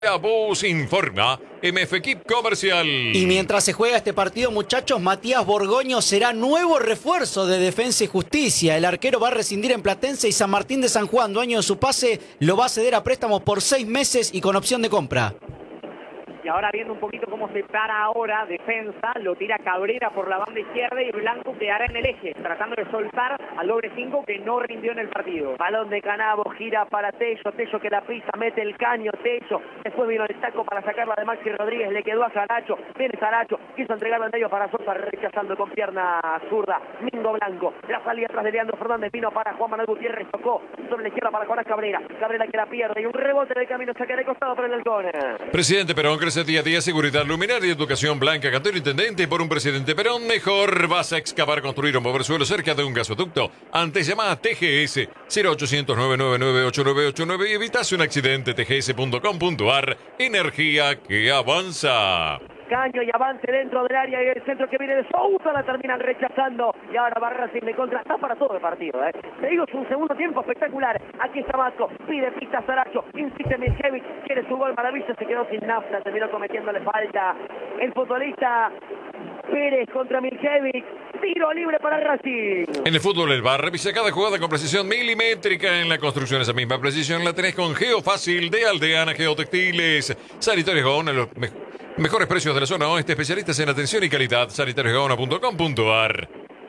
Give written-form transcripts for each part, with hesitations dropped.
Bus informa MF Equip Comercial. Y mientras se juega este partido, muchachos, Matías Borgoño será nuevo refuerzo de Defensa y Justicia. El arquero va a rescindir en Platense y San Martín de San Juan, dueño de su pase, lo va a ceder a préstamo por 6 meses y con opción de compra. Y ahora viendo un poquito cómo se para ahora Defensa, lo tira Cabrera por la banda izquierda y Blanco quedará en el eje, tratando de soltar al doble 5 que no rindió en el partido. Balón de Canavo, gira para Tello, Tello que la pisa, mete el caño, Tello, después vino el taco para sacarla de Maxi Rodríguez, le quedó a Saracho, viene Saracho, quiso entregarlo en medio para Sosa, rechazando con pierna zurda, Mingo Blanco, la salida atrás de Leandro Fernández, vino para Juan Manuel Gutiérrez, tocó sobre la izquierda para Jonás Cabrera, Cabrera que la pierde y un rebote de camino, saca de costado para el halcón. Presidente Perón, crece día a día, seguridad, luminaria y educación. Blanca, cantor intendente. Por un presidente Perón mejor. Vas a excavar, construir o mover suelo cerca de un gasoducto. Antes llama a TGS 0800 999 8989 y evitas un accidente. tgs.com.ar. Energía que avanza. Caño y avance dentro del área y el centro que viene de Sousa la terminan rechazando y ahora va Racing de contra, está para todo el partido, Te digo, es un segundo tiempo espectacular. Aquí está Vasco, pide pista Saracho, insiste Miljevic, quiere su gol, maravilla, se quedó sin nafta, terminó cometiéndole falta el futbolista Pérez contra Miljevic. Tiro libre para Racing. En el fútbol el bar revisa cada jugada con precisión milimétrica. En la construcción esa misma precisión la tenés con Geofácil de Aldeana Geotextiles. Sanitarios Gaona, los mejores precios de la zona oeste, especialistas en atención y calidad. sanitariosgaona.com.ar.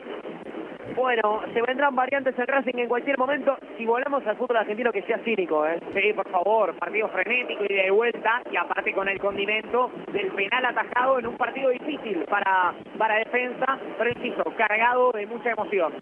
Bueno, se vendrán variantes en Racing en cualquier momento. Si volvemos al fútbol argentino, que sea cínico, Sí, por favor, partido frenético y de vuelta, y aparte con el condimento del penal atajado en un partido difícil para Defensa, pero insisto, cargado de mucha emoción.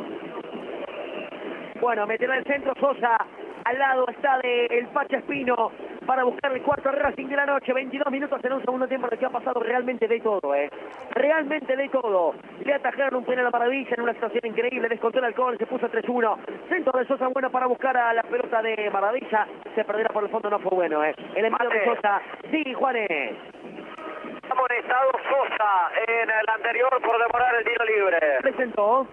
Bueno, meterá el centro Sosa, al lado está de el Pacha Espino para buscar el cuarto Racing de la noche. 22 minutos en un segundo tiempo en el que ha pasado realmente de todo, realmente de todo. Le atajaron un penal a Maravilla en una situación increíble, descontó el alcohol, se puso 3-1. Centro de Sosa bueno para buscar a la pelota de Maravilla, se perderá por el fondo, no fue bueno, El envío de Sosa, sí, Juanes. Amonestado Sosa en el anterior por demorar el tiro libre.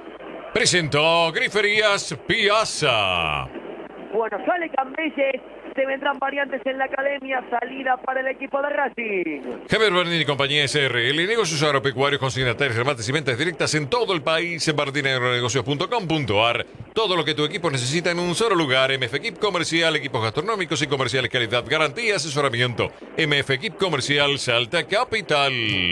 Presentó Griferías Piazza. Bueno, sale Cambelles, se vendrán variantes en la academia, salida para el equipo de Racing. Javier Bardini y compañía SRL, negocios agropecuarios, consignatarios, remates y ventas directas en todo el país, en bardiniagronegocios.com.ar. Todo lo que tu equipo necesita en un solo lugar. MF Equip Comercial, equipos gastronómicos y comerciales, calidad, garantía, asesoramiento. MF Equip Comercial, Salta Capital.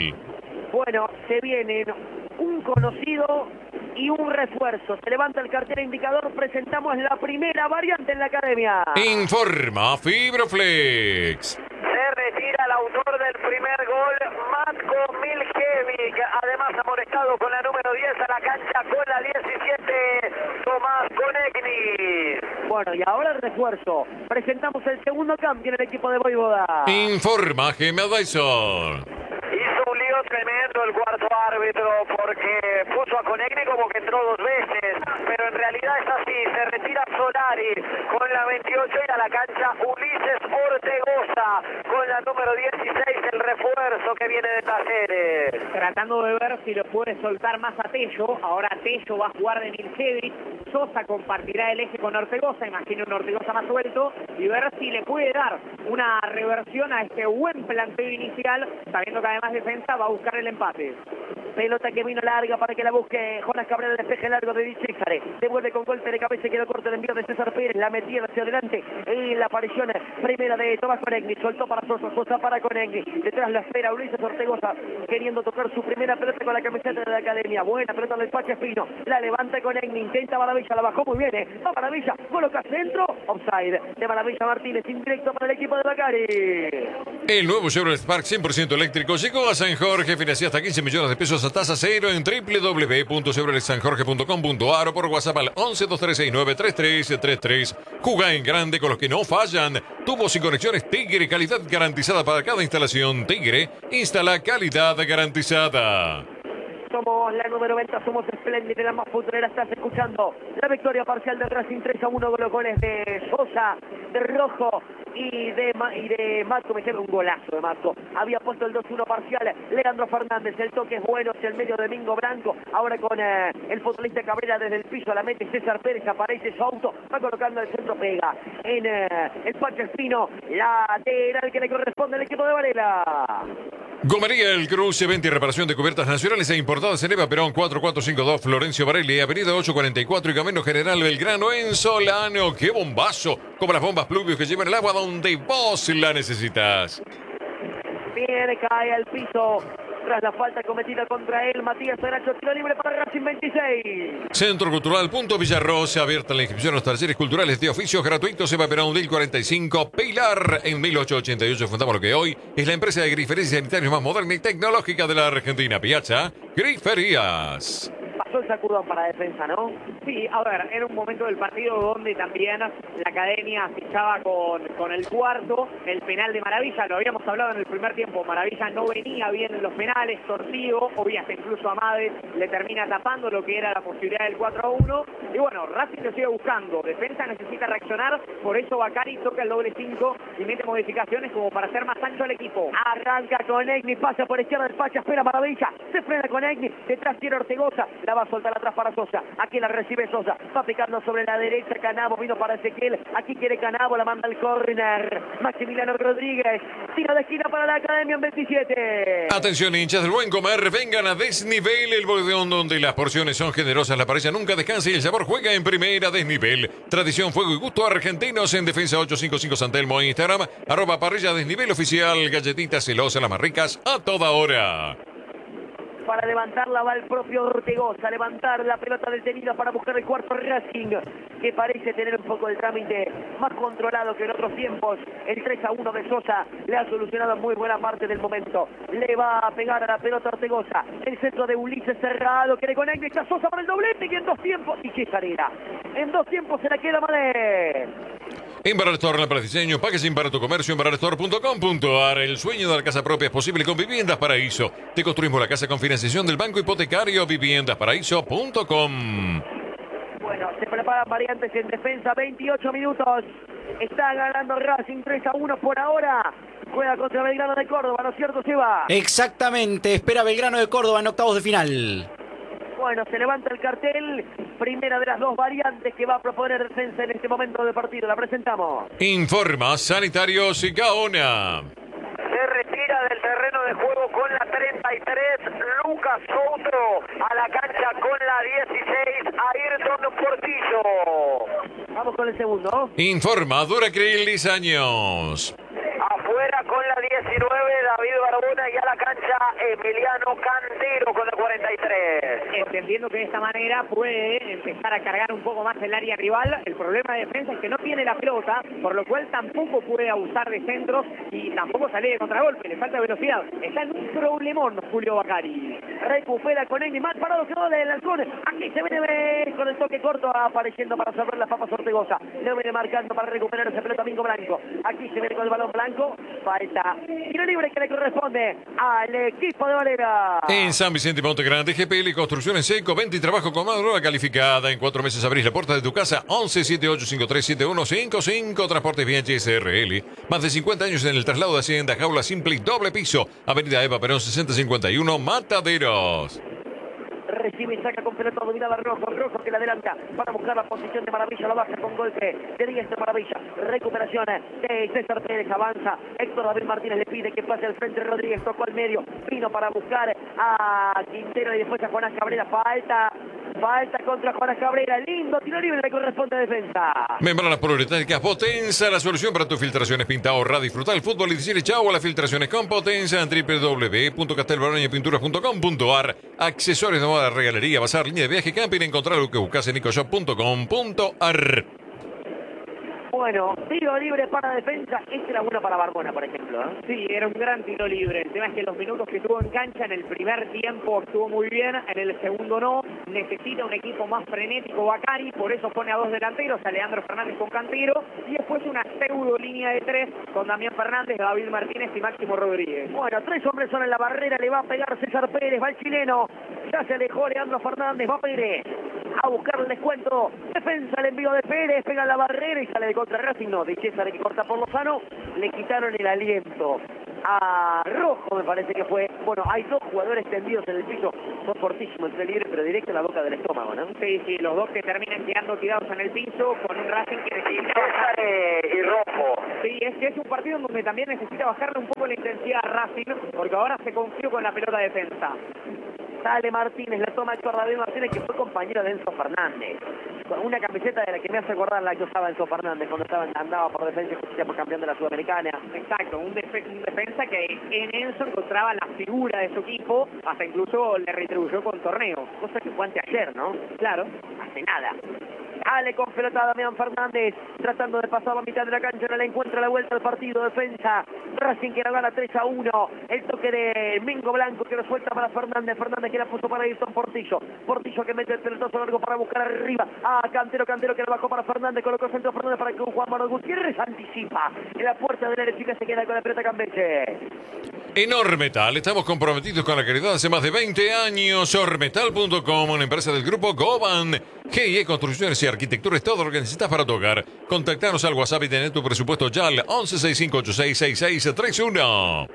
Bueno, se vienen un conocido y un refuerzo. Se levanta el cartel indicador, presentamos la primera variante en la academia. Informa Fibroflex. Se retira el autor del primer gol, Matko Miljevic. Además amonestado con la número 10 a la cancha con la 17, Tomás Konechny. Bueno, y ahora el refuerzo. Presentamos el segundo cambio en el equipo de Voivoda. Informa Gemma Dyson. Hizo un lío tremendo el cuarto árbitro porque puso a Konechny como que entró 2 veces, pero en realidad es así, se retira Solari con la 28 y a la cancha Ulises Ortegoza con la número 16, el refuerzo que viene de Talleres. Tratando de ver si lo puede soltar más a Tello, ahora Tello va a jugar de Miljevic, Sosa compartirá el eje con Ortegoza, imagino un Ortegoza más suelto, y ver si le puede dar una reversión a este buen planteo inicial, sabiendo que además Defensa va a buscar el empate. Pelota que vino larga para que la busque Jonás Cabrera, despeje largo de Dichézare. Devuelve con golpe de cabeza, quedó corto el envío de César Pérez. La metía hacia adelante y la aparición primera de Tomás Konechny. Soltó para Sosa, Sosa para Konechny. Detrás la espera Ulises Ortegoza, queriendo tocar su primera pelota con la camiseta de la academia. Buena pelota del Pacha Espino. La levanta Konechny, intenta Maravilla, la bajó muy bien. Va Maravilla, coloca centro. Offside de Maravilla Martínez, indirecto para el equipo de Bacari. El nuevo Chevrolet Spark 100% eléctrico llegó a San Jorge. Financia hasta 15 millones de pesos a tasa cero en www.chevroletsanjorge.com.ar o por WhatsApp al 11 2369 3333. Juga en grande con los que no fallan. Tubos y conexiones Tigre, calidad garantizada para cada instalación. Tigre, instala calidad garantizada. somos la número 90, somos espléndida, la más futbolera. Estás escuchando la victoria parcial del Racing 3-1 con los goles de Sosa, de Rojo y de Marco. Me lleva un golazo de Marco. Había puesto el 2-1 parcial Leandro Fernández. El toque es bueno hacia el medio de Domingo Blanco. Ahora con el futbolista Cabrera desde el piso la mete César Pérez. Aparece su auto. Va colocando el centro, pega en el Pacho Espino. Lateral que le corresponde al equipo de Varela. Gomería El Cruce, venta y reparación de cubiertas nacionales e importadas en Eva Perón 4452 Florencio Varela, avenida 844 y Camino General Belgrano en Solano. ¡Qué bombazo! Como las bombas pluvios que llevan el agua donde vos la necesitas. Viene, cae al piso tras la falta cometida contra él. Matías Saracho, tiro libre para Racing 26. Centro Cultural Punto Villarrosa, abierta la inscripción a los talleres culturales de oficios gratuitos. Eva Perón del 45, Pilar. En 1888 fundamos lo que hoy es la empresa de griferías y sanitarios más moderna y tecnológica de la Argentina. Piazza Griferías. Pasó el sacudón para defensa, ¿no? Sí, a ver, era un momento del partido donde también la academia fichaba con el cuarto, el penal de Maravilla. Lo habíamos hablado en el primer tiempo. Maravilla no venía bien en los penales, torcido, obvio, hasta incluso Amade le termina tapando lo que era la posibilidad del 4-1. Y bueno, Racing lo sigue buscando. Defensa necesita reaccionar, por eso Bacari toca el doble 5 y mete modificaciones como para hacer más ancho al equipo. Arranca con Egni, pasa por izquierda del Pacha, espera Maravilla, se frena con Egni, detrás tiene Ortegoza, la va a soltar atrás para Sosa, aquí la recibe Sosa, va picando sobre la derecha, Canavo vino para Ezequiel, aquí quiere Canavo, la manda al córner, Maximiliano Rodríguez, tiro de esquina para la academia en 27. Atención hinchas del buen comer, vengan a Desnivel, el bodegón donde las porciones son generosas, la parrilla nunca descansa y el sabor juega en primera. Desnivel, tradición, fuego y gusto argentinos. En Defensa 855 San Telmo, Instagram, @parrilla Desnivel oficial, galletitas celosas, las más ricas a toda hora. Para levantarla va el propio Ortegoza, levantar la pelota detenida para buscar el cuarto Racing, que parece tener un poco el trámite más controlado que en otros tiempos. El 3-1 de Sosa le ha solucionado muy buena parte del momento. Le va a pegar a la pelota Ortegoza. El centro de Ulises cerrado, que le conecta, está Sosa para el doblete, y en 2 tiempos, y Cesarera. En 2 tiempos se la queda Malé. Embarrar Store para diseño, packaging para tu comercio, embarrarstore.com.ar. El sueño de la casa propia es posible con Viviendas Paraíso. Te construimos la casa con financiación del Banco Hipotecario. Viviendasparaíso.com. Bueno, se preparan variantes en defensa, 28 minutos. Está ganando Racing 3-1 por ahora. Juega contra Belgrano de Córdoba, ¿no es cierto, Seba? Exactamente, espera Belgrano de Córdoba en octavos de final. Bueno, se levanta el cartel. Primera de las 2 variantes que va a proponer defensa en este momento de partido. La presentamos. Informa Sanitarios y Gaona. Se retira del terreno de juego con la 33 Lucas Souto, a la cancha con la 16 Ayrton Portillo. Vamos con el segundo. Informa Duracril Años. Afuera con la 19 David Barbona y a la cancha Emiliano Cantero con la 43. Entendiendo que de esta manera puede empezar a cargar un poco más el área rival. El problema de defensa es que no tiene la pelota, por lo cual tampoco puede abusar de centros y tampoco salir de contragolpe, le falta velocidad. Está en un problemón Julio Bacari. Recupera con Egni, mal parado quedó del halcón. Aquí se viene con el toque corto apareciendo para salvar las papas Ortegoza. Le viene marcando para recuperar ese pelota Domingo Blanco. Aquí se viene con el balón blanco. Falta. Tiro libre que le corresponde al equipo de Valera. En San Vicente y Monte Grande, GPL Construcción en Seco, venta y trabajo con mano de obra calificada. En 4 meses abrís la puerta de tu casa. 1178537155. Transportes Viajes SRL. Más de 50 años en el traslado de Hacienda, jaula simple y doble piso. Avenida Eva Perón 6051, Mataderos. Recibe y saca con pelota dominada Rojo que la adelanta para buscar la posición de Maravilla, la baja con golpe de 10 de Maravilla, recuperación de César Pérez, avanza Héctor David Martínez, le pide que pase al frente Rodríguez, tocó al medio, vino para buscar a Quintero y después a Juan Cabrera, falta contra Juan Cabrera, lindo tiro libre, le corresponde a defensa. Membranas poliuretánicas Potenza, la solución para tus filtraciones. Pinta, ahorra, disfrutar el fútbol y decirle chau a las filtraciones con Potenza en www.castelbarañapinturas.com.ar. Accesorios de moda, regalería, bazar, línea de viaje, camping, encontrar lo que buscas en ecoshop.com.ar. Bueno, tiro libre para defensa. Este era bueno para Barbona, por ejemplo, ¿eh? Sí, era un gran tiro libre. El tema es que los minutos que tuvo en cancha en el primer tiempo estuvo muy bien, en el segundo no. Necesita un equipo más frenético Bacari, por eso pone a dos delanteros, a Leandro Fernández con Cantero, y después una pseudo línea de tres con Damián Fernández, David Martínez y Máximo Rodríguez. Bueno, 3 hombres son en la barrera, le va a pegar César Pérez, va el chileno. Ya se alejó Leandro Fernández, va Pérez a buscar el descuento. Defensa el envío de Pérez, pega la barrera y sale de contra Racing. No, de César que corta por Lozano. Le quitaron el aliento a Rojo, me parece que fue. Bueno, hay 2 jugadores tendidos en el piso. Son fortísimos, entre libre, pero directo a la boca del estómago, ¿no? Sí, sí, los dos que terminan quedando tirados en el piso con un Racing que necesita César y Rojo. Sí, es que es un partido donde también necesita bajarle un poco la intensidad a Racing, porque ahora se confió con la pelota de defensa. Sale Martínez, la toma Héctor David Martínez, que fue compañero de Enzo Fernández. Con una camiseta de la que me hace acordar la que usaba Enzo Fernández cuando andaba por Defensa y Justicia por campeón de la Sudamericana. Exacto, un defensa que en Enzo encontraba la figura de su equipo, hasta incluso le retribuyó con torneo. Cosa que fue anteayer, ¿no? Claro. Hace nada. Sale con pelota Damián Fernández, tratando de pasar a mitad de la cancha, no le encuentra la vuelta al partido, defensa, Racing que la gana 3-1, el toque de Mingo Blanco que lo suelta para Fernández, Fernández que la puso para Ayrton Portillo, Portillo que mete el pelotazo largo para buscar arriba, Cantero, Cantero que le bajó para Fernández, colocó centro Fernández para que Juan Manuel Gutiérrez anticipa, en la puerta de la derecha se queda con la pelota Campeche. En Ormetal estamos comprometidos con la calidad hace más de 20 años. Ormetal.com, una empresa del grupo Goban. GIE Construcciones y Arquitectura es todo lo que necesitas para tu hogar. Contactanos al WhatsApp y tener tu presupuesto ya al 1165866631.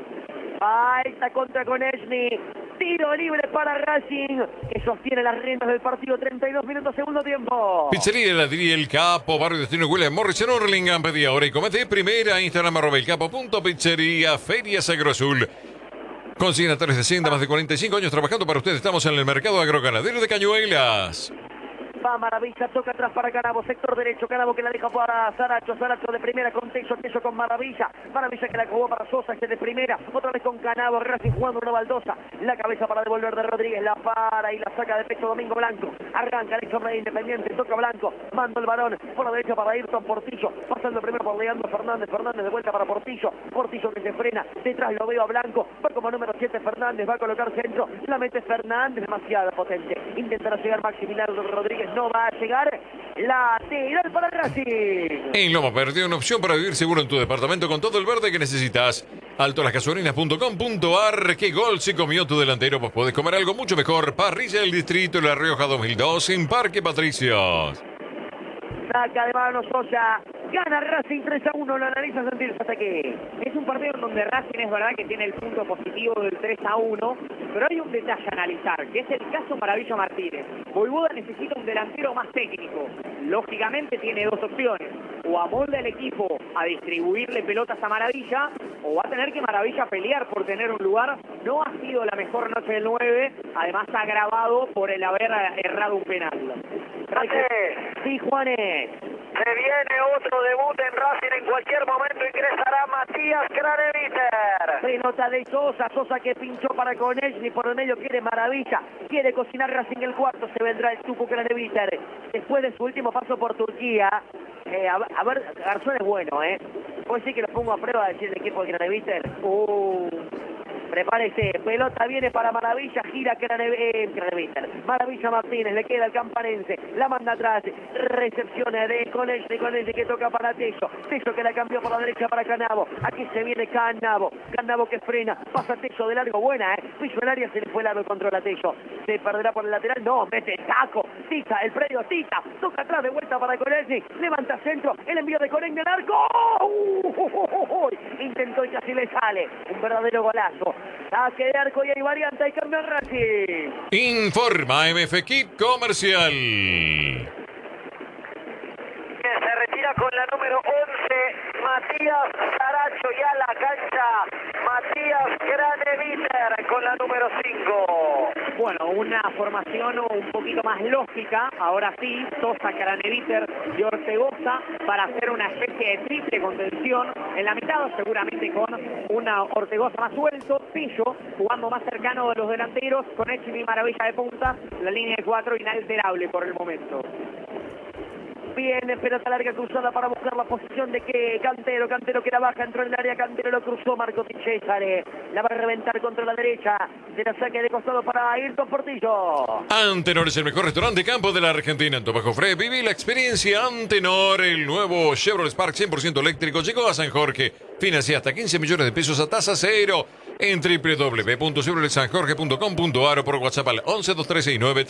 Falta contra Konechny. Tiro libre para Racing, que sostiene las riendas del partido. 32 minutos, segundo tiempo. Pizzería Heladería El Capo, Barrio Destino William Morris en Hurlingham. Pedí ahora y comete primera. Instagram @elcapo.pizzería. Ferias Agro Azul. Consignatarios de Hacienda, más de 45 años trabajando para ustedes. Estamos en el mercado agroganadero de Cañuelas. Va Maravilla, toca atrás para Canavo, sector derecho, Canavo que la deja para Saracho, Saracho de primera con Techo, Techo con Maravilla, Maravilla que la jugó para Sosa, este de primera, otra vez con Canavo, Racing jugando una baldosa, la cabeza para devolver de Rodríguez, la para y la saca de pecho Domingo Blanco, arranca el hecho de Independiente, toca Blanco, manda el varón, por la derecha para Ayrton Portillo, pasando primero por Leandro Fernández, Fernández de vuelta para Portillo, Portillo que se frena, detrás lo veo a Blanco, va como número 7 Fernández, va a colocar centro, la mete Fernández, demasiado potente, intentará llegar Maximiliano Rodríguez, no va a llegar, la lateral para Racing. En Loma Verde, una opción para vivir seguro en tu departamento con todo el verde que necesitas. Altolasgasolinas.com.ar. ¿Qué gol se comió tu delantero? Pues puedes comer algo mucho mejor. Parrilla del Distrito La Rioja 2002 en Parque Patricios. Saca de mano Sosa, gana Racing 3-1, lo analiza sentirse hasta aquí. Es un partido en donde Racing es verdad que tiene el punto positivo del 3-1, pero hay un detalle a analizar, que es el caso Maravilla Martínez. Voivoda necesita un delantero más técnico. Lógicamente tiene dos opciones: o amolda el equipo a distribuirle pelotas a Maravilla, o va a tener que Maravilla pelear por tener un lugar. No ha sido la mejor noche del 9, además agravado por el haber errado un penal. Sí, Juanes. Se viene otro debut en Racing, en cualquier momento ingresará Matías Craneviter. Pelota de Sosa, Sosa que pinchó para Konechny, por el medio quiere Maravilla, quiere cocinar Racing el cuarto, se vendrá el Tuco Craneviter. Después de su último paso por Turquía, a ver, Garzón es bueno, Hoy sí que lo pongo a prueba a decir el equipo de Craneviter. Prepárese, pelota viene para Maravilla, gira Craneviter. Maravilla Martínez, le queda el campanense, la manda atrás, recepción de Konechny que toca para Techo, Techo que la cambió por la derecha para Canavo, aquí se viene Canavo que frena, pasa Techo de largo, buena, piso el área, se le fue largo, controla Techo, se perderá por el lateral, no, mete el taco, Tita, el predio Tita, toca atrás de vuelta para Konechny, levanta centro, el envío de Konechny al arco, intentó y casi le sale, un verdadero golazo. Saque de arco y hay variante, hay cambio en Racing. Informa MF Kit Comercial. Se retira con la número 11, Matías Saracho, y a la cancha Matías Craneviter con la número 5. Bueno, una formación un poquito más lógica, ahora sí, Sosa, Craneviter y Ortegoza para hacer una especie de triple contención en la mitad, seguramente con una Ortegoza más suelto, Pillo jugando más cercano de los delanteros, con Echini y Maravilla de punta, la línea de 4 inalterable por el momento. Bien, pelota larga cruzada para buscar la posición de que Cantero que la baja, entró en el área, Cantero lo cruzó, Marco Di Cesare, la va a reventar contra la derecha, se la saque de costado para Ayrton Portillo. Antenor es el mejor restaurante de campo de la Argentina. En Tomás Jofre, viví la experiencia Antenor. El nuevo Chevrolet Spark 100% eléctrico llegó a San Jorge. Financia hasta 15 millones de pesos a tasa cero en www.chevroletsanjorge.com.ar o por WhatsApp al 11 2369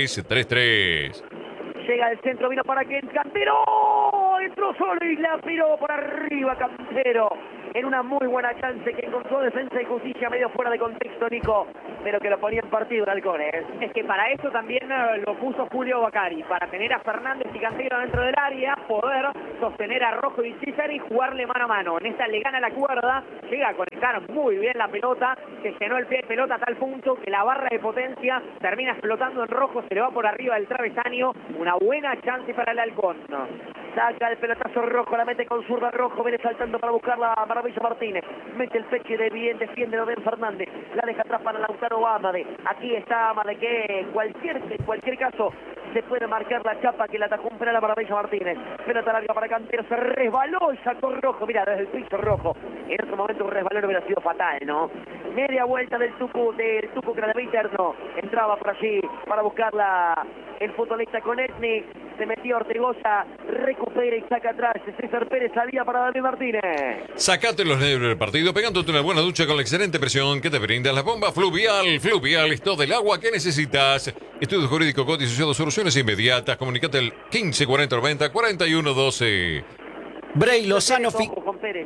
3333. Llega el centro, vino para que Cantero entró solo y la tiró por arriba Cantero. En una muy buena chance que encontró Defensa y Justicia medio fuera de contexto, Nico, pero que lo ponía en partido el Halcones. Es que para eso también lo puso Julio Bacari, para tener a Fernández y Cantero dentro del área, poder sostener a Rojo y César y jugarle mano a mano. En esta le gana la cuerda, llega a conectar muy bien la pelota, se llenó el pie de pelota a tal punto que la barra de potencia termina explotando en Rojo, se le va por arriba del travesaño, una buena chance para el Halcón. Saca el pelotazo Rojo, la mete con zurda Rojo, viene saltando para buscar la Maravilla Martínez. Mete el pecho de bien, defiende Loden Fernández. La deja atrás para Lautaro Amade. Aquí está Amade que en cualquier caso se puede marcar la chapa que la atajó un penal a Maravilla Martínez. Pelota larga para Cantero, se resbaló y sacó Rojo. Mira, desde el piso Rojo. En otro momento un resbalón hubiera sido fatal, ¿no? Media vuelta del Tucu Craneviter, entraba por allí para buscarla el futbolista con Etni. Se metió Ortegoza, recupera y saca atrás. César Pérez salía para David Martínez. Sacate los nervios del partido pegándote una buena ducha con la excelente presión que te brinda la bomba Fluvial. Fluvial es todo el agua que necesitas. Estudio Jurídico Coti asociado, soluciones inmediatas. Comunicate al 15 40 90 41 12. Bray Lozano. Ojo con Pérez,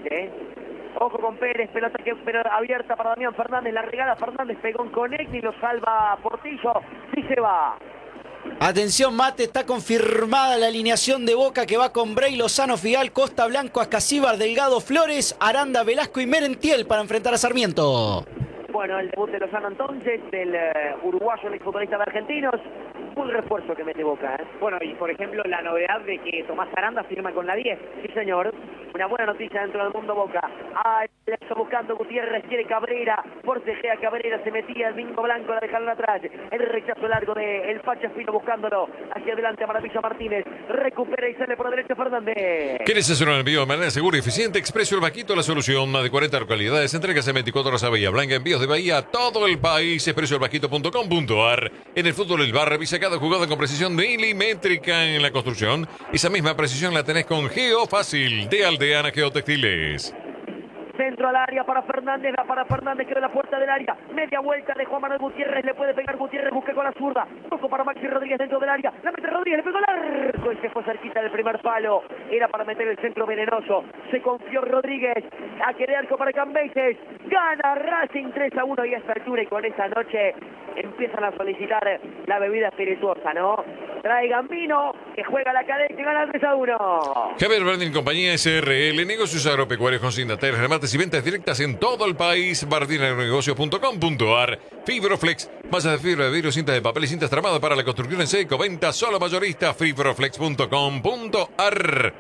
Ojo con Pérez, pelota abierta para Damián Fernández. La regala Fernández, pegó en Conecni, lo salva Portillo. Sí se va. Atención, Mate, está confirmada la alineación de Boca que va con Bray Lozano, Figal, Costa Blanco, Ascasíbar, Delgado, Flores, Aranda, Velasco y Merentiel para enfrentar a Sarmiento. Bueno, el debut de Lozano entonces, del uruguayo, el futbolista de Argentinos. Un refuerzo que mete Boca, Bueno, y por ejemplo, la novedad de que Tomás Aranda firma con la 10. Sí, señor. Una buena noticia dentro del mundo Boca. La está buscando Gutiérrez, quiere Cabrera. Forcejea Cabrera, se metía el bingo blanco, la dejaron atrás. El rechazo largo de el Pacha Fino buscándolo. Hacia adelante a Maravilla Martínez. Recupera y sale por la derecha Fernández. ¿Quieres hacer un envío de manera segura y eficiente? Expreso El Vaquito, la solución. Más de 40 localidades. Entregas en 24 horas a Bahía Blanca. Envíos de Bahía a todo el país. Expresoelvaquito.com.ar. En el fútbol, el bar revisa cada jugada con precisión milimétrica. En la construcción, esa misma precisión la tenés con Geofácil de Aldeana Geotextiles. Centro al área para Fernández, va para Fernández, que de la puerta del área. Media vuelta de Juan Manuel Gutiérrez, le puede pegar Gutiérrez, busca con la zurda. Poco para Maxi Rodríguez dentro del área. La mete Rodríguez, le pegó al arco y se fue cerquita del primer palo. Era para meter el centro venenoso. Se confió Rodríguez. A querer arco para Cambeses. Gana Racing 3-1 y a esta altura y con esta noche empiezan a solicitar la bebida espirituosa, ¿no? Traigan vino, que juega la cadena y gana 3-1. Javier Bardín Compañía SRL, negocios agropecuarios con Sindater, remates y ventas directas en todo el país. bardinagronegocio.com.ar. Fibroflex, masas de fibra de vidrio, cintas de papel y cintas tramadas para la construcción en seco. Venta solo mayorista. Fibroflex.com.ar.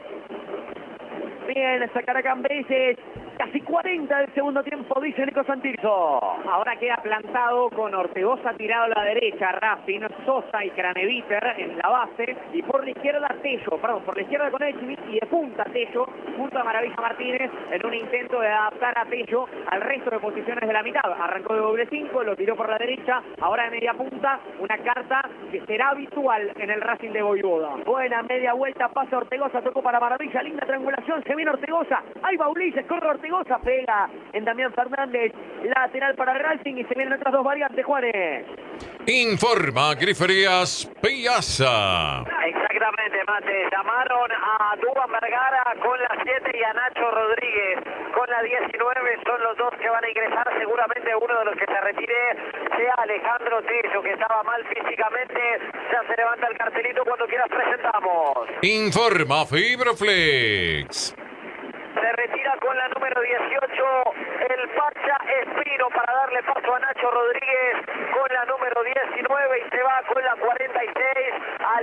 Bien, sacará Cambeses. Casi 40 del segundo tiempo, dice Nico Santillo. Ahora queda plantado con Ortegoza tirado a la derecha, Racing, Sosa y Craneviter en la base, y por la izquierda por la izquierda con Echimi y de punta Tello, junto a Maravilla Martínez, en un intento de adaptar a Tello al resto de posiciones de la mitad. Arrancó de doble 5, lo tiró por la derecha, ahora de media punta, una carta que será habitual en el Racing de Voivoda. Buena media vuelta, pasa Ortegoza, tocó para Maravilla, linda triangulación, se viene Ortegoza, ahí va Ulises, corre Ortegoza, pega en Damián Fernández, lateral para Racing y se vienen otras dos variantes, Juanes. Informa Griferías Piazza. Exactamente, Mate. Llamaron a Dúa Vergara con la 7 y a Nacho Rodríguez con la 19. Son los dos que van a ingresar. Seguramente uno de los que se retire sea Alejandro Tello, que estaba mal físicamente. Ya se levanta el cartelito, cuando quieras presentamos. Informa Fibroflex. Se retira con la número 18 el Pacha Espino para darle paso a Nacho Rodríguez con la número 19 y se va con la 46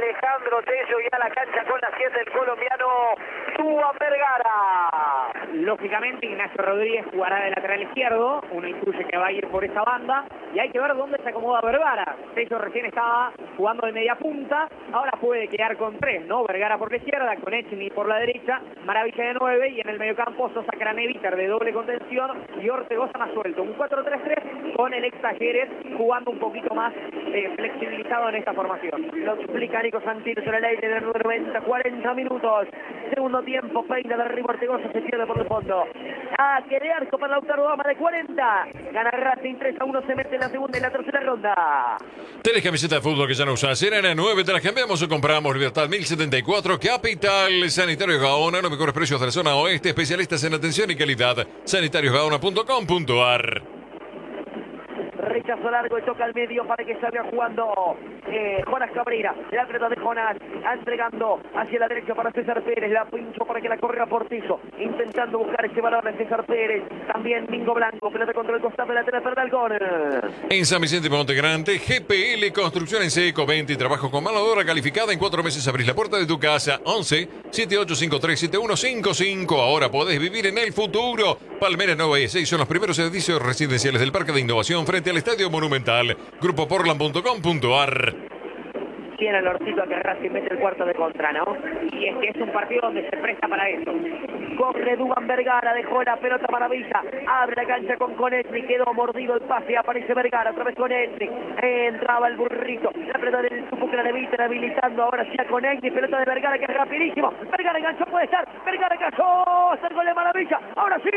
Alejandro Tello y a la cancha con la 7 el colombiano Dúa Vergara. Los lógicamente Ignacio Rodríguez jugará de lateral izquierdo, uno intuye que va a ir por esa banda, y hay que ver dónde se acomoda Vergara. Tello recién estaba jugando de media punta, ahora puede quedar con tres, ¿no? Vergara por la izquierda, con Echny por la derecha, Maravilla de 9, y en el mediocampo Sosa Craneviter de doble contención y Ortegoza más suelto. Un 4-3-3 con el ex Talleres jugando un poquito más flexibilizado en esta formación. Lo explica Nico Santino en el aire del 90, 40 minutos. Segundo tiempo, peina de arriba Ortegoza, se pierde por el fondo. Que de arco para Lautaro Dama de 40. Gana Racing 3-1, se mete en la segunda y la tercera ronda. ¿Tenés camiseta de fútbol que ya no usás? En Arena 9 te las cambiamos o compramos. Libertad 1074, Capital. Sanitarios Gaona, los mejores precios de la zona oeste. Especialistas en atención y calidad. sanitariosgaona.com.ar. Rechazo largo y toca al medio para que salga jugando Jonas Cabrera. La pelota de Jonas entregando hacia la derecha para César Pérez. La pincho para que la corra Portillo. Intentando buscar ese balón a César Pérez. También Mingo Blanco. Pelota contra el costado de la tela para Alcón. En San Vicente Monte Grande, GPL Construcción en seco, 20 y trabajo con mano de obra calificada. En 4 meses abrís la puerta de tu casa. 11-7853-7155. Ahora podés vivir en el futuro. Palmera Nova y 6 son los primeros edificios residenciales del Parque de Innovación frente al Estadio Monumental. Grupoportland.com.ar. Tiene el Orcito a que Racing mete el cuarto de contra, ¿no? Y es que es un partido donde se presta para eso. Corre Duban Vergara, dejó la pelota Maravilla, abre la cancha con Conetri, quedó mordido el pase, aparece Vergara, otra vez Conetri, entraba el burrito, la pelota del Tupu Craneviter habilitando ahora sí a Conetri, pelota de Vergara que es rapidísimo, Vergara enganchó, puede estar, Vergara cayó, está el gol de Maravilla, ahora sí,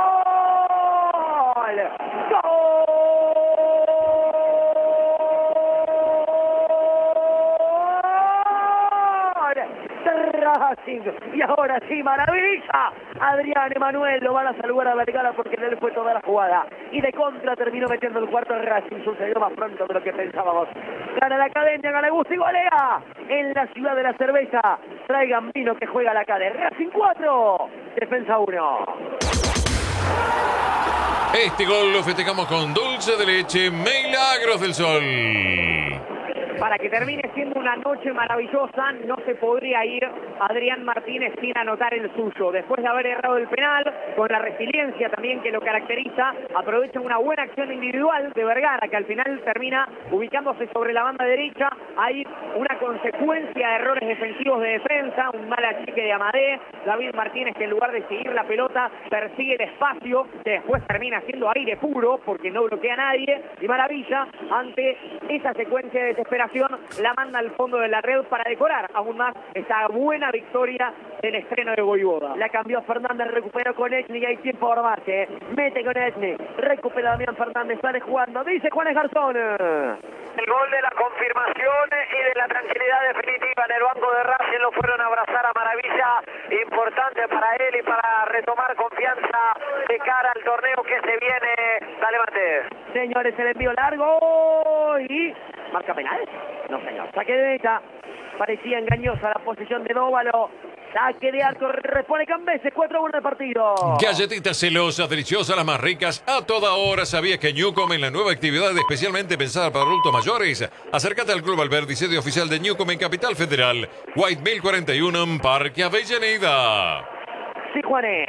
¡gol! ¡Gol! Racing, y ahora sí, Maravilla. Adrián Emanuel lo van a saludar a Vergara porque en él fue toda la jugada. Y de contra terminó metiendo el cuarto de Racing. Sucedió más pronto de lo que pensábamos. Gana la Academia, gana Gusto y golea en la ciudad de la cerveza. Trae Gambino que juega la Academia. Racing 4, Defensa 1. Este gol lo festejamos con dulce de leche Milagros del Sol. Para que termine siendo una noche maravillosa, no se podría ir Adrián Martínez sin anotar el suyo. Después de haber errado el penal, con la resiliencia también que lo caracteriza, aprovecha una buena acción individual de Vergara, que al final termina ubicándose sobre la banda derecha. Hay una consecuencia de errores defensivos de defensa, un mal achique de Amadé. David Martínez, que en lugar de seguir la pelota, persigue el espacio, que después termina siendo aire puro, porque no bloquea a nadie. Y Maravilla, ante esa secuencia de desesperación, la manda al fondo de la red para decorar aún más esta buena victoria del estreno de Voivoda. La cambió Fernández, recuperó con Echny y hay tiempo por más, mete con Echny, recupera Damián Fernández, sale jugando, dice Juanes Garzón. El gol de la confirmación y de la tranquilidad definitiva en el banco de Racing, lo fueron a abrazar a Maravilla, importante para él y para retomar confianza de cara al torneo que se viene. Dale, Mate. Señores, el envío largo y marca penal. No, señor. Saque de meta. Parecía engañosa la posición de Dóvalo. Saque de arco, responde Cambeses, 4-1 el partido. Galletitas celosas, deliciosas, las más ricas, a toda hora. ¿Sabías que Newcom en la nueva actividad especialmente pensada para adultos mayores? Acércate al Club Alberdi, sede oficial de Newcom en Capital Federal. White Mill 41 en Parque Avellaneda. Sí, Juanes.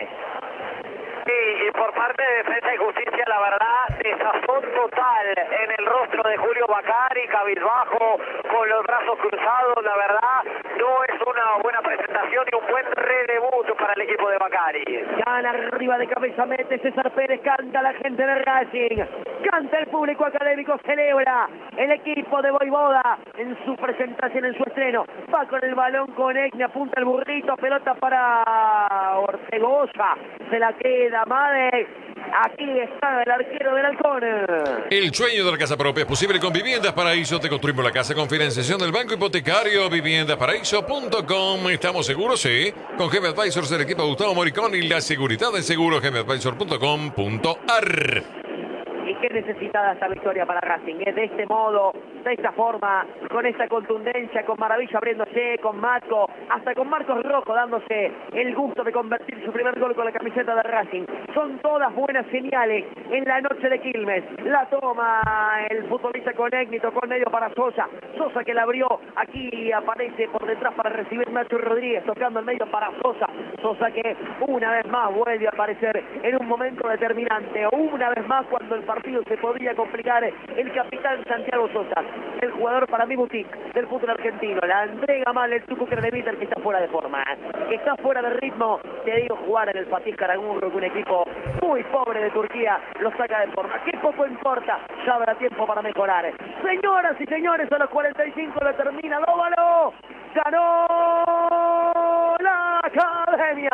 Y por parte de Defensa y Justicia, la verdad, desazón total en el rostro de Julio Bacari, cabizbajo, con los brazos cruzados. La verdad, no es una buena presentación y un buen redebut para el equipo de Bacari. Gana arriba de cabeza, mete César Pérez, canta la gente de Racing, canta el público académico, celebra el equipo de Voivoda en su presentación, en su estreno. Va con el balón con Echny, apunta el burrito, pelota para Ortegoza, se la queda Made. Aquí está el arquero del Halcón. El sueño de la casa propia es posible con Viviendas Paraíso. Te construimos la casa con financiación del Banco Hipotecario. Viviendasparaíso.com. ¿Estamos seguros? Sí. Con GM Advisors, el equipo de Gustavo Moricón y la seguridad en seguro. GMAdvisor.com.ar. Y qué necesitada esta victoria para Racing. De este modo, de esta forma, con esta contundencia, con Maravilla abriéndose, con Matco, hasta con Marcos Rojo dándose el gusto de convertir su primer gol con la camiseta de Racing. Son todas buenas señales en la noche de Quilmes. La toma el futbolista con Égnito, con medio para Sosa. Sosa que la abrió, aquí aparece por detrás para recibir Nacho Rodríguez, tocando el medio para Sosa. Sosa que una vez más vuelve a aparecer en un momento determinante. Una vez más cuando el partido se podría complicar, el capitán Santiago Sosa, el jugador para mi boutique del fútbol argentino. La entrega mal el Tucu Kremiter, que está fuera de forma, que está fuera de ritmo. Te digo, jugar en el Fatih Karagümrük, que un equipo muy pobre de Turquía lo saca de forma. Qué poco importa, ya habrá tiempo para mejorar. Señoras y señores, a los 45 lo termina Dóvalo. Ganó la Academia.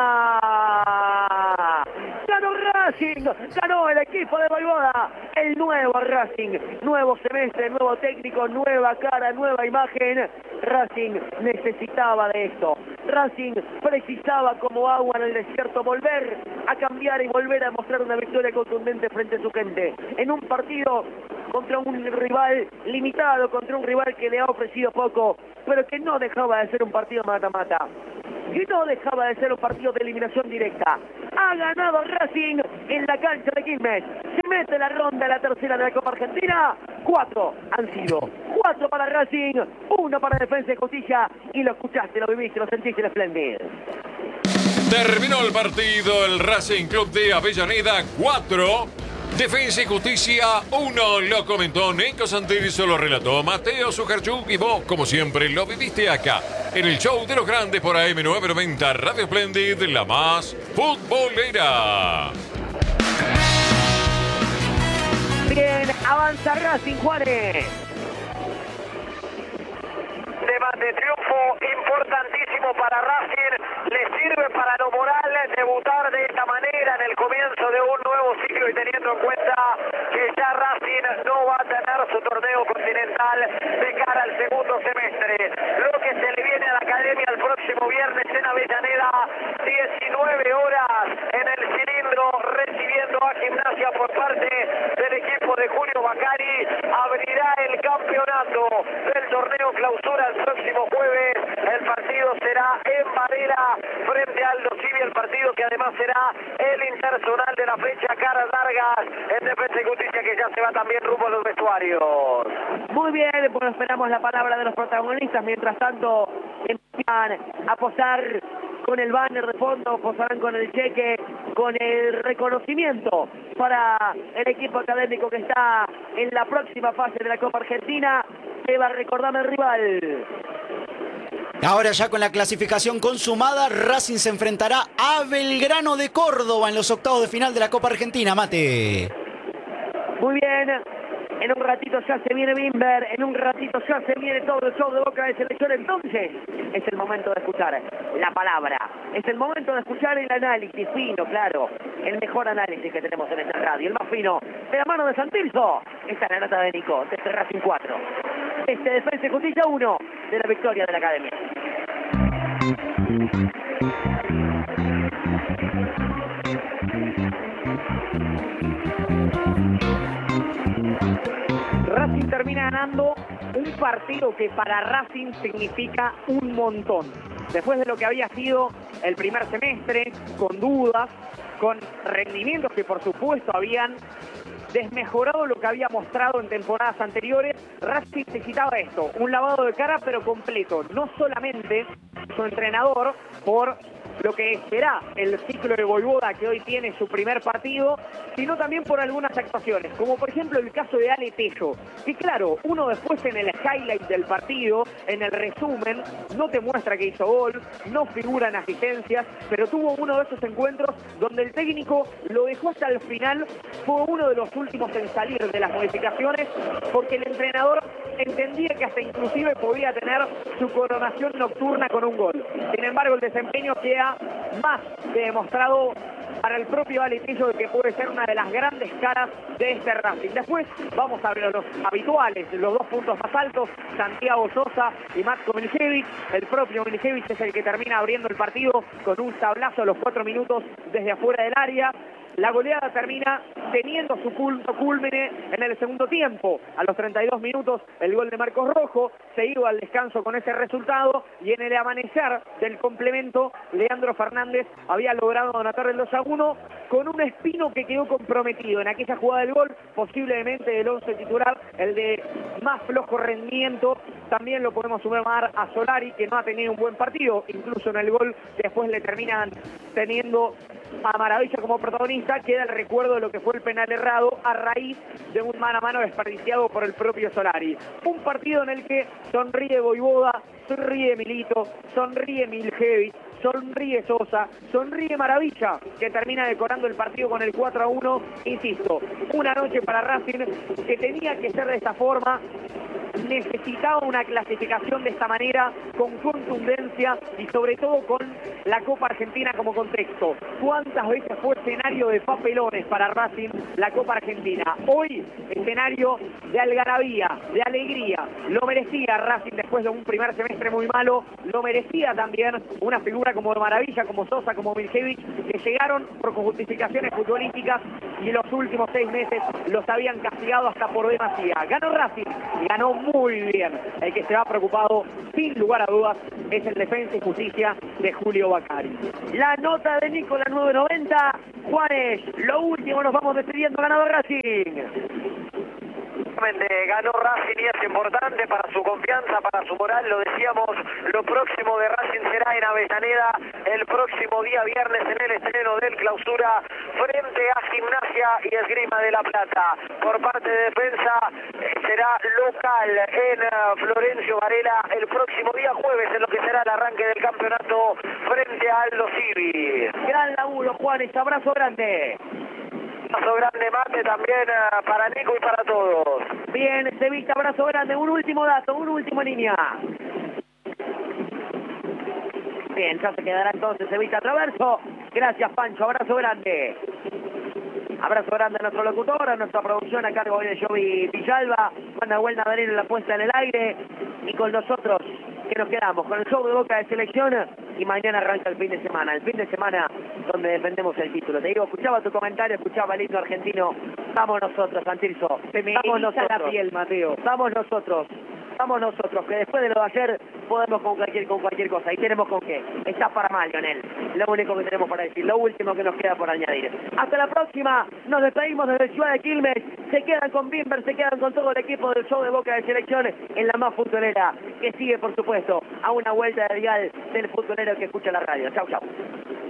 Ganó Racing, ganó el equipo de Voivoda, el nuevo Racing, nuevo semestre, nuevo técnico, nueva cara, nueva imagen. Racing necesitaba de esto. Racing precisaba como agua en el desierto volver a cambiar y volver a mostrar una victoria contundente frente a su gente. En un partido contra un rival limitado, contra un rival que le ha ofrecido poco, pero que no dejaba de ser un partido mata-mata. Y no dejaba de ser un partido de eliminación directa. Ha ganado Racing en la cancha de Quilmes. Se mete la ronda, la tercera de la Copa Argentina. 4 han sido. 4 para Racing, 1 para Defensa y Justicia. Y lo escuchaste, lo viviste, lo sentiste, el espléndido. Terminó el partido, el Racing Club de Avellaneda 4, Defensa y Justicia 1. Lo comentó Nico Santelizo, lo relató Mateo Sujarchuk y vos, como siempre, lo viviste acá en el show de los grandes por AM990 Radio Splendid, la más futbolera. Bien, avanza Racing, Juárez. Debate, triunfo importantísimo para Racing, le sirve para lo moral debutar de esta manera en el comienzo de un nuevo ciclo y teniendo en cuenta que ya Racing no va a tener su torneo continental de cara al segundo semestre. Lo que se le viene a la Academia el próximo viernes en Avellaneda, 19 horas en el cilindro, recibiendo a Gimnasia por parte del equipo de Julio Bacari, abrirá el campeonato del torneo clausura el próximo jueves. El partido será en Varela frente a Aldo Civi, el partido que además será el interzonal de la fecha, caras largas en Defensa y Justicia, que ya se va también rumbo a los vestuarios. Muy bien, pues esperamos la palabra de los protagonistas. Mientras tanto, empiezan a posar con el banner de fondo, posarán con el cheque, con el reconocimiento para el equipo académico que está en la próxima fase de la Copa Argentina. Eva, recordame el rival. Ahora ya con la clasificación consumada, Racing se enfrentará a Belgrano de Córdoba en los octavos de final de la Copa Argentina, Mate. Muy bien. En un ratito ya se viene Bimber, en un ratito ya se viene todo el show de Boca de Selección. Entonces es el momento de escuchar la palabra, es el momento de escuchar el análisis fino, claro, el mejor análisis que tenemos en esta radio, el más fino, de la mano de Santilso. Esta es la nota de Nico, de este Racing 4, este Defensa y Justicia 1, de la victoria de la Academia. Racing termina ganando un partido que para Racing significa un montón. Después de lo que había sido el primer semestre, con dudas, con rendimientos que por supuesto habían desmejorado lo que había mostrado en temporadas anteriores, Racing necesitaba esto, un lavado de cara pero completo, no solamente su entrenador por lo que será el ciclo de Voivoda, que hoy tiene su primer partido, sino también por algunas actuaciones, como por ejemplo el caso de Ale Tello, que claro, uno después en el highlight del partido, en el resumen, no te muestra que hizo gol, no figura en asistencias, pero tuvo uno de esos encuentros donde el técnico lo dejó hasta el final, fue uno de los últimos en salir de las modificaciones, porque el entrenador entendía que hasta inclusive podía tener su coronación nocturna con un gol. Sin embargo, el desempeño queda más que demostrado para el propio Ale Tello de que puede ser una de las grandes caras de este Racing. Después vamos a ver los habituales, los dos puntos más altos, Santiago Sosa y Matko Milicevic. El propio Milicevic es el que termina abriendo el partido con un tablazo a los 4 minutos desde afuera del área. La goleada termina teniendo su punto cúlmine en el segundo tiempo. A los 32 minutos el gol de Marcos Rojo, se iba al descanso con ese resultado y en el amanecer del complemento Leandro Fernández había logrado anotar el 2-1 con un Espino que quedó comprometido en aquella jugada del gol, posiblemente del 11 titular, el de más flojo rendimiento. También lo podemos sumar a Solari, que no ha tenido un buen partido, incluso en el gol después le terminan teniendo a Maravilla como protagonista. Queda el recuerdo de lo que fue el penal errado a raíz de un mano a mano desperdiciado por el propio Solari. Un partido en el que sonríe Voivoda, sonríe Milito, sonríe Miljevic, sonríe Sosa, sonríe Maravilla, que termina decorando el partido con el 4-1. Insisto, una noche para Racing que tenía que ser de esta forma, necesitaba una clasificación de esta manera, con contundencia y sobre todo con la Copa Argentina como contexto. ¿Cuántas veces fue escenario de papelones para Racing la Copa Argentina? Hoy, escenario de algarabía, de alegría. Lo merecía Racing después de un primer semestre muy malo, lo merecía también una figura como Maravilla, como Sosa, como Miljevic, que llegaron por justificaciones futbolísticas y en los últimos 6 meses los habían castigado hasta por demasía. Ganó Racing y ganó muy bien. El que se va preocupado, sin lugar a dudas, es el Defensa y Justicia de Julio Bacari. La nota de Nicolás 990. Juanes, lo último, nos vamos despidiendo. Ganado Racing. Ganó Racing y es importante para su confianza, para su moral. Lo decíamos, lo próximo de Racing será en Avellaneda el próximo día viernes en el estreno del Clausura frente a Gimnasia y Esgrima de La Plata. Por parte de Defensa será local en Florencio Varela el próximo día jueves en lo que será el arranque del campeonato frente a Aldo Civi. Gran laburo, Juanes, abrazo grande. Abrazo grande, Mate, también para Nico y para todos. Bien, Sevilla, abrazo grande. Un último dato, un último línea. Bien, ya se quedará entonces Sevilla Traverso. Gracias, Pancho, abrazo grande. Abrazo grande a nuestro locutor, a nuestra producción a cargo de Jovi Villalba, Juan Nahuel Navarino en la puesta en el aire, y con nosotros que nos quedamos con el show de Boca de Selección, y mañana arranca el fin de semana donde defendemos el título. Te digo, escuchaba tu comentario, escuchaba el himno argentino. Vamos nosotros, Santirso, vamos nosotros, la piel, Mateo. Vamos nosotros, que después de lo de ayer podemos con cualquier cosa, y tenemos con qué. Está para mal, Lionel. Lo único que tenemos para decir, lo último que nos queda por añadir. Hasta la próxima, nos despedimos desde Ciudad de Quilmes. Se quedan con Bimber, se quedan con todo el equipo del show de Boca de Selección en la más futbolera, que sigue, por supuesto, a una vuelta de dial del futbolero que escucha la radio. Chau, chau.